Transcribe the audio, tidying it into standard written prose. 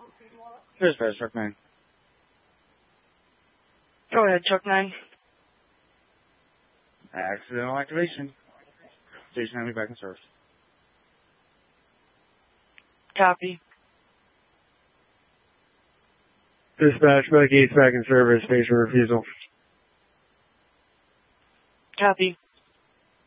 Dispatch, Truck 9. Go ahead, Truck 9. Accidental activation. Station having back in service. Copy. Dispatch, Medicaid's back in service. Station refusal. Copy.